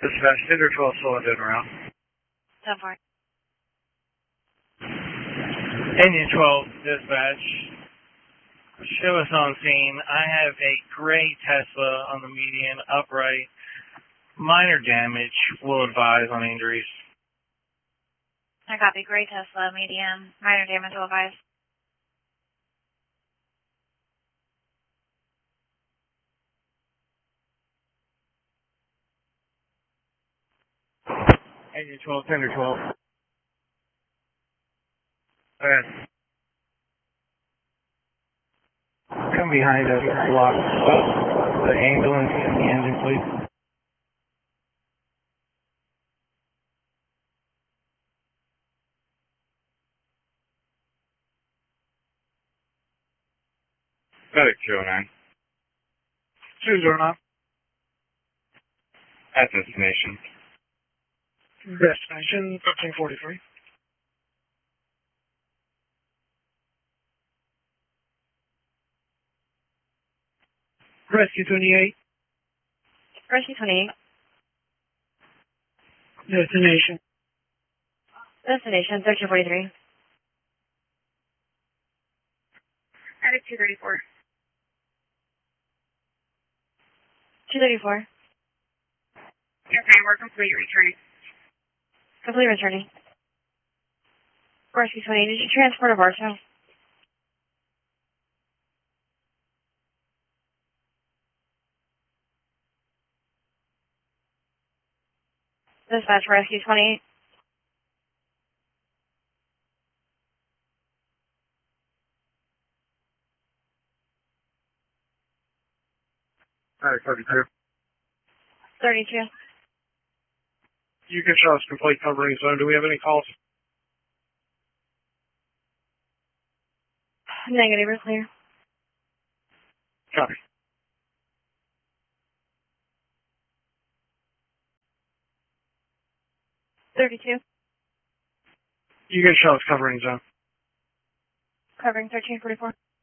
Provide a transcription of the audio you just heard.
Dispatch, Cinder 12 Solid around. 10-4. Engine 12, dispatch. Show us on scene. I have a gray Tesla on the median, upright. Minor damage. Will advise on injuries. I copy. Gray Tesla, medium. Minor damage, will advise. Engine 12, Tender 12. Okay. Come behind us, block the ambulance and the engine, please. Medic 209. 209. At destination. Destination 1343. Rescue 28. Rescue 28. Destination. Destination 1343. Attic 234. 234. Yes, ma'am, we're complete returning. Complete returning. Rescue 28, did you transport a Bartow? Dispatch Rescue 28. Medic 32. 32. You can show us complete covering zone. Do we have any calls? Negative, we're clear. Copy. $32. You can show us covering zone. Covering 1344.